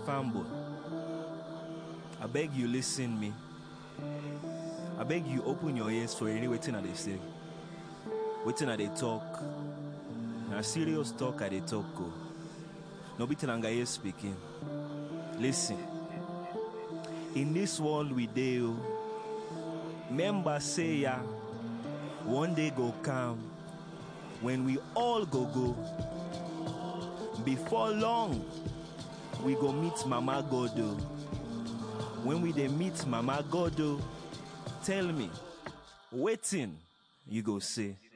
fanboy. I beg you listen me. I beg you open your ears for any waiting at they say. Waiting at they talk. Now serious talk at they talk go. No be Telangaye speaking. Listen. In this world we deal, members say ya, one day go come when we all go. Before long, we go meet Mama Godo. When we dey meet Mama Godo, tell me, waiting you go say.